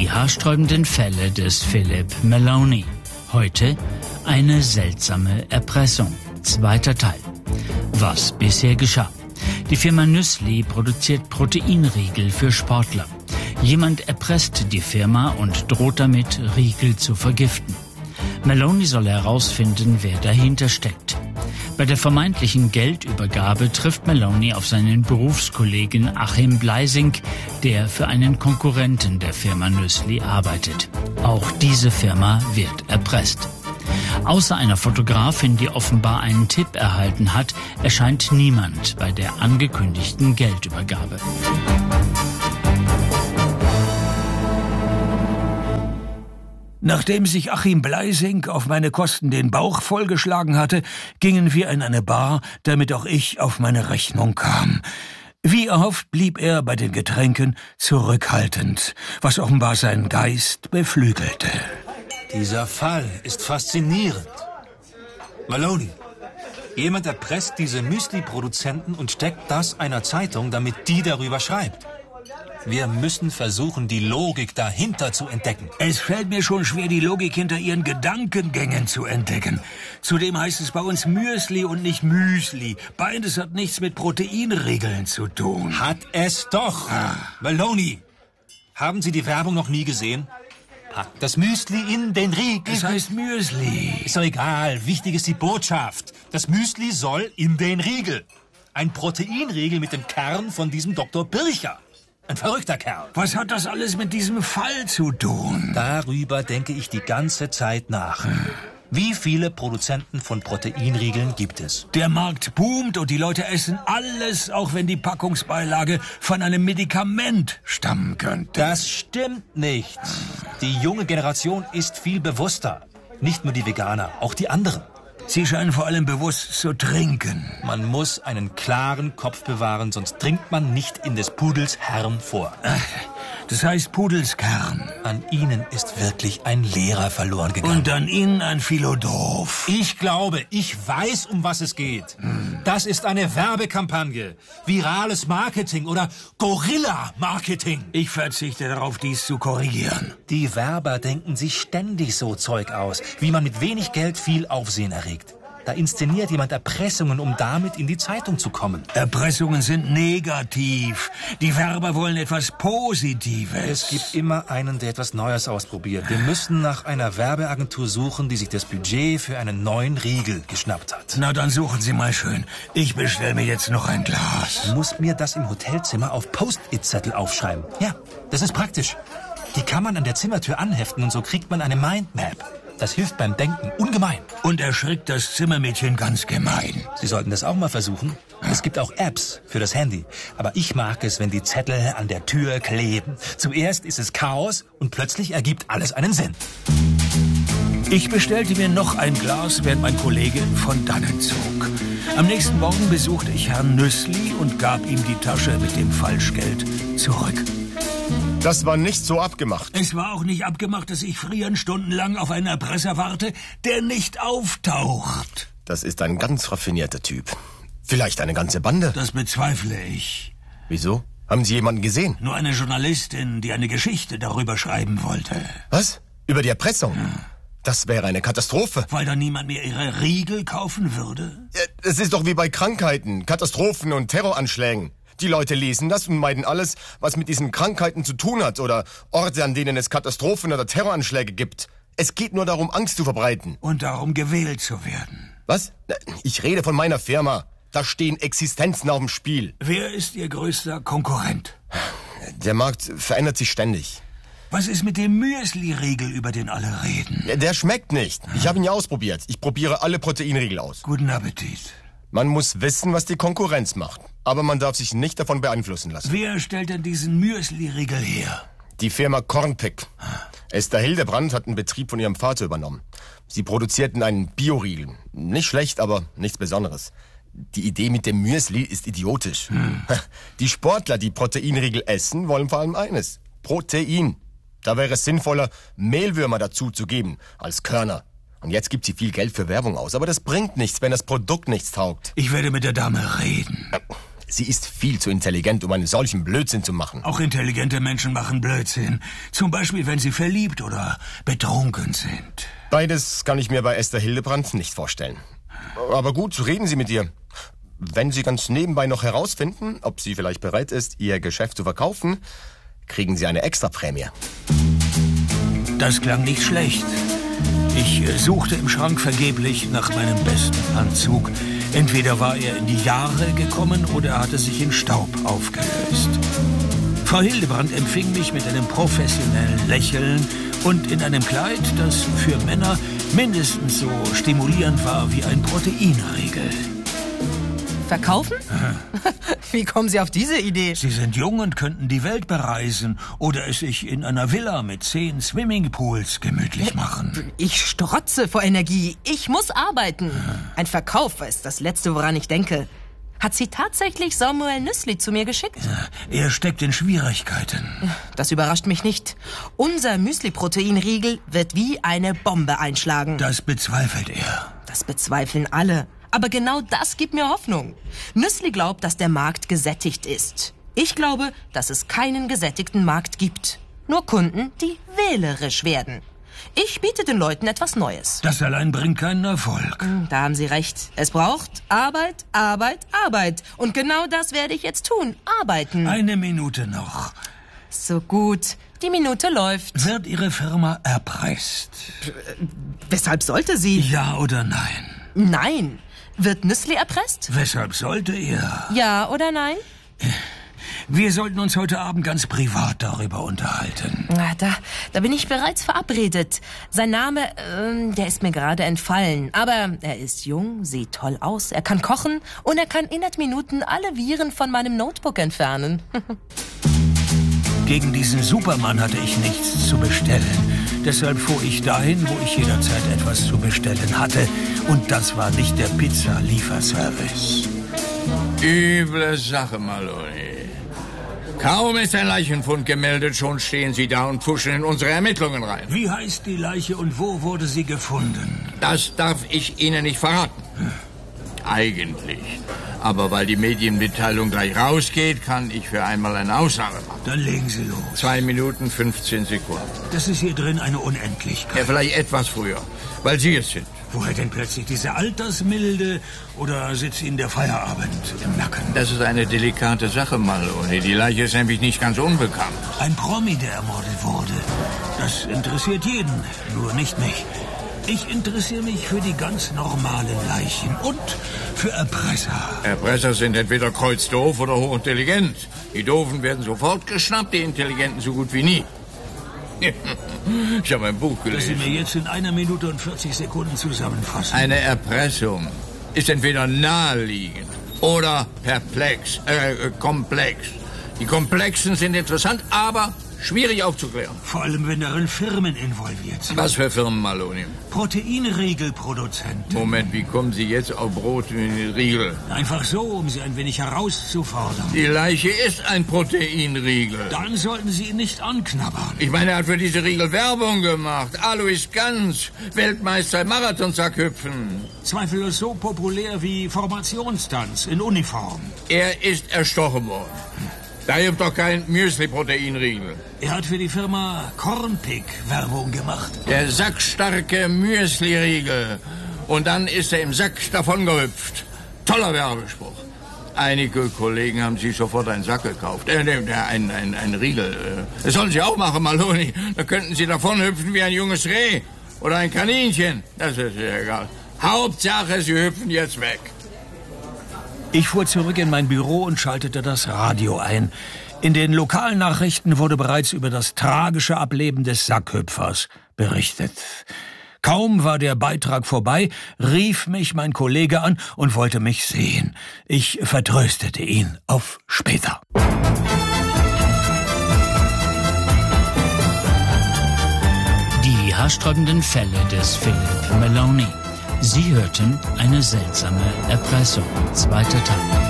Die haarsträubenden Fälle des Philip Maloney. Heute eine seltsame Erpressung. Zweiter Teil. Was bisher geschah. Die Firma Nüssli produziert Proteinriegel für Sportler. Jemand erpresst die Firma und droht damit, Riegel zu vergiften. Maloney soll herausfinden, wer dahinter steckt. Bei der vermeintlichen Geldübergabe trifft Maloney auf seinen Berufskollegen Achim Bleising, der für einen Konkurrenten der Firma Nüssli arbeitet. Auch diese Firma wird erpresst. Außer einer Fotografin, die offenbar einen Tipp erhalten hat, erscheint niemand bei der angekündigten Geldübergabe. Nachdem sich Achim Bleising auf meine Kosten den Bauch vollgeschlagen hatte, gingen wir in eine Bar, damit auch ich auf meine Rechnung kam. Wie erhofft blieb er bei den Getränken zurückhaltend, was offenbar seinen Geist beflügelte. Dieser Fall ist faszinierend. Maloney, jemand erpresst diese Müsli-Produzenten und steckt das einer Zeitung, damit die darüber schreibt. Wir müssen versuchen, die Logik dahinter zu entdecken. Es fällt mir schon schwer, die Logik hinter ihren Gedankengängen zu entdecken. Zudem heißt es bei uns Müsli und nicht Müsli. Beides hat nichts mit Proteinriegeln zu tun. Hat es doch. Maloney, haben Sie die Werbung noch nie gesehen? Packt das Müsli in den Riegel. Es heißt Müsli. Ist doch egal. Wichtig ist die Botschaft. Das Müsli soll in den Riegel. Ein Proteinriegel mit dem Kern von diesem Dr. Bircher. Ein verrückter Kerl. Was hat das alles mit diesem Fall zu tun? Darüber denke ich die ganze Zeit nach. Wie viele Produzenten von Proteinriegeln gibt es? Der Markt boomt und die Leute essen alles, auch wenn die Packungsbeilage von einem Medikament stammen könnte. Das stimmt nicht. Die junge Generation ist viel bewusster. Nicht nur die Veganer, auch die anderen. Sie scheinen vor allem bewusst zu trinken. Man muss einen klaren Kopf bewahren, sonst dringt man nicht in des Pudels Herrn vor. Das heißt Pudelskern. An Ihnen ist wirklich ein Lehrer verloren gegangen. Und an Ihnen ein Philosoph. Ich glaube, ich weiß, um was es geht. Das ist eine Werbekampagne. Virales Marketing oder Guerilla-Marketing. Ich verzichte darauf, dies zu korrigieren. Die Werber denken sich ständig so Zeug aus, wie man mit wenig Geld viel Aufsehen erregt. Da inszeniert jemand Erpressungen, um damit in die Zeitung zu kommen. Erpressungen sind negativ. Die Werber wollen etwas Positives. Es gibt immer einen, der etwas Neues ausprobiert. Wir müssen nach einer Werbeagentur suchen, die sich das Budget für einen neuen Riegel geschnappt hat. Na, dann suchen Sie mal schön. Ich bestelle mir jetzt noch ein Glas. Du musst mir das im Hotelzimmer auf Post-it-Zettel aufschreiben. Ja, das ist praktisch. Die kann man an der Zimmertür anheften und so kriegt man eine Mindmap. Das hilft beim Denken ungemein. Und erschrickt das Zimmermädchen ganz gemein. Sie sollten das auch mal versuchen. Es gibt auch Apps für das Handy. Aber ich mag es, wenn die Zettel an der Tür kleben. Zuerst ist es Chaos und plötzlich ergibt alles einen Sinn. Ich bestellte mir noch ein Glas, während mein Kollege von dannen zog. Am nächsten Morgen besuchte ich Herrn Nüssli und gab ihm die Tasche mit dem Falschgeld zurück. Das war nicht so abgemacht. Es war auch nicht abgemacht, dass ich frieren stundenlang auf einen Erpresser warte, der nicht auftaucht. Das ist ein ganz raffinierter Typ. Vielleicht eine ganze Bande. Das bezweifle ich. Wieso? Haben Sie jemanden gesehen? Nur eine Journalistin, die eine Geschichte darüber schreiben wollte. Was? Über die Erpressung? Das wäre eine Katastrophe. Weil dann niemand mehr ihre Riegel kaufen würde? Ja, es ist doch wie bei Krankheiten, Katastrophen und Terroranschlägen. Die Leute lesen das und meiden alles, was mit diesen Krankheiten zu tun hat oder Orte, an denen es Katastrophen oder Terroranschläge gibt. Es geht nur darum, Angst zu verbreiten. Und darum, gewählt zu werden. Was? Ich rede von meiner Firma. Da stehen Existenzen auf dem Spiel. Wer ist Ihr größter Konkurrent? Der Markt verändert sich ständig. Was ist mit dem Müsli-Riegel, über den alle reden? Der schmeckt nicht. Ich habe ihn ja ausprobiert. Ich probiere alle Proteinriegel aus. Guten Appetit. Man muss wissen, was die Konkurrenz macht. Aber man darf sich nicht davon beeinflussen lassen. Wer stellt denn diesen Müsli-Riegel her? Die Firma Cornpick. Esther Hildebrand hat einen Betrieb von ihrem Vater übernommen. Sie produzierten einen Bioriegel. Nicht schlecht, aber nichts Besonderes. Die Idee mit dem Müsli ist idiotisch. Die Sportler, die Proteinriegel essen, wollen vor allem eines. Protein. Da wäre es sinnvoller, Mehlwürmer dazu zu geben, als Körner. Und jetzt gibt sie viel Geld für Werbung aus. Aber das bringt nichts, wenn das Produkt nichts taugt. Ich werde mit der Dame reden. Sie ist viel zu intelligent, um einen solchen Blödsinn zu machen. Auch intelligente Menschen machen Blödsinn. Zum Beispiel, wenn sie verliebt oder betrunken sind. Beides kann ich mir bei Esther Hildebrand nicht vorstellen. Aber gut, reden Sie mit ihr. Wenn Sie ganz nebenbei noch herausfinden, ob sie vielleicht bereit ist, ihr Geschäft zu verkaufen, kriegen Sie eine Extraprämie. Das klang nicht schlecht. Ich suchte im Schrank vergeblich nach meinem besten Anzug. Entweder war er in die Jahre gekommen oder er hatte sich in Staub aufgelöst. Frau Hildebrand empfing mich mit einem professionellen Lächeln und in einem Kleid, das für Männer mindestens so stimulierend war wie ein Proteinriegel. Verkaufen? Wie kommen Sie auf diese Idee? Sie sind jung und könnten die Welt bereisen oder es sich in einer Villa mit 10 Swimmingpools gemütlich machen. Ich strotze vor Energie. Ich muss arbeiten. Ein Verkauf ist das Letzte, woran ich denke. Hat sie tatsächlich Samuel Nüssli zu mir geschickt? Er steckt in Schwierigkeiten. Das überrascht mich nicht. Unser Müsli-Proteinriegel wird wie eine Bombe einschlagen. Das bezweifelt er. Das bezweifeln alle. Aber genau das gibt mir Hoffnung. Nüssli glaubt, dass der Markt gesättigt ist. Ich glaube, dass es keinen gesättigten Markt gibt. Nur Kunden, die wählerisch werden. Ich biete den Leuten etwas Neues. Das allein bringt keinen Erfolg. Da haben Sie recht. Es braucht Arbeit, Arbeit, Arbeit. Und genau das werde ich jetzt tun. Arbeiten. Eine Minute noch. So gut. Die Minute läuft. Wird Ihre Firma erpresst? Weshalb sollte sie? Ja oder nein? Nein. Wird Nüssli erpresst? Weshalb sollte er? Ja oder nein? Wir sollten uns heute Abend ganz privat darüber unterhalten. Da bin ich bereits verabredet. Sein Name, der ist mir gerade entfallen. Aber er ist jung, sieht toll aus, er kann kochen und er kann in 100 Minuten alle Viren von meinem Notebook entfernen. Gegen diesen Supermann hatte ich nichts zu bestellen. Deshalb fuhr ich dahin, wo ich jederzeit etwas zu bestellen hatte. Und das war nicht der Pizza-Lieferservice. Üble Sache, Maloney. Kaum ist ein Leichenfund gemeldet, schon stehen Sie da und pfuschen in unsere Ermittlungen rein. Wie heißt die Leiche und wo wurde sie gefunden? Das darf ich Ihnen nicht verraten. Eigentlich. Aber weil die Medienmitteilung gleich rausgeht, kann ich für einmal eine Aussage machen. Dann legen Sie los. 2 Minuten, 15 Sekunden. Das ist hier drin eine Unendlichkeit. Ja, vielleicht etwas früher, weil Sie es sind. Woher denn plötzlich diese Altersmilde? Oder sitzt Ihnen der Feierabend im Nacken? Das ist eine delikate Sache, Maloney. Die Leiche ist nämlich nicht ganz unbekannt. Ein Promi, der ermordet wurde. Das interessiert jeden, nur nicht mich. Ich interessiere mich für die ganz normalen Leichen und für Erpresser. Erpresser sind entweder kreuzdoof oder hochintelligent. Die Doofen werden sofort geschnappt, die Intelligenten so gut wie nie. Ich habe ein Buch gelesen. Das Sie mir jetzt in 1 Minute und 40 Sekunden zusammenfassen. Eine Erpressung ist entweder naheliegend oder komplex. Die Komplexen sind interessant, aber schwierig aufzuklären. Vor allem, wenn darin Firmen involviert sind. Was für Firmen, Maloney? Proteinriegelproduzenten. Moment, wie kommen Sie jetzt auf Brotriegel? Einfach so, um Sie ein wenig herauszufordern. Die Leiche ist ein Proteinriegel. Dann sollten Sie ihn nicht anknabbern. Ich meine, er hat für diese Riegel Werbung gemacht. Alois Ganz, Weltmeister im Marathonsackhüpfen. Zweifellos so populär wie Formationstanz in Uniform. Er ist erstochen worden. Da hilft doch kein Müsli-Proteinriegel. Er hat für die Firma Cornpick Werbung gemacht. Der sackstarke Müsli-Riegel. Und dann ist er im Sack davongehüpft. Toller Werbespruch. Einige Kollegen haben sich sofort einen Sack gekauft. Ein Riegel. Das sollen Sie auch machen, Maloney. Da könnten Sie davonhüpfen wie ein junges Reh. Oder ein Kaninchen. Das ist ja egal. Hauptsache, Sie hüpfen jetzt weg. Ich fuhr zurück in mein Büro und schaltete das Radio ein. In den Lokalnachrichten wurde bereits über das tragische Ableben des Sackhüpfers berichtet. Kaum war der Beitrag vorbei, rief mich mein Kollege an und wollte mich sehen. Ich vertröstete ihn auf später. Die haarsträubenden Fälle des Philippe Maloney. Sie hörten eine seltsame Erpressung. 2. Teil.